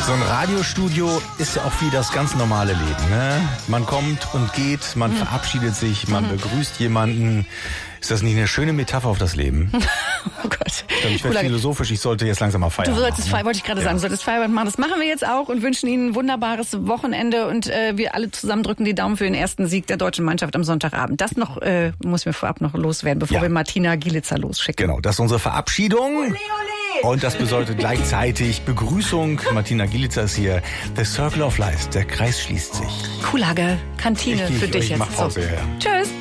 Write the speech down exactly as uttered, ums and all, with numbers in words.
So ein Radiostudio ist ja auch wie das ganz normale Leben. Ne? Man kommt und geht, man mhm. verabschiedet sich, man mhm. begrüßt jemanden. Ist das nicht eine schöne Metapher auf das Leben? Oh Gott. Ich, glaub, ich werde philosophisch, ich sollte jetzt langsam mal feiern. Du solltest machen, feiern, wollte ich gerade ja. sagen, du solltest Feierabend machen. Das machen wir jetzt auch und wünschen Ihnen ein wunderbares Wochenende und äh, wir alle zusammen drücken die Daumen für den ersten Sieg der deutschen Mannschaft am Sonntagabend. Das noch äh, muss mir vorab noch loswerden, bevor ja. wir Martina Gielitzer losschicken. Genau, das ist unsere Verabschiedung. Ole, ole. Und das bedeutet gleichzeitig Begrüßung. Martina Gielitzer ist hier. The Circle of Life, der Kreis schließt sich. Kuhlage, Kantine ich, für ich, dich ich jetzt. Mach Pause, so. ja. Tschüss.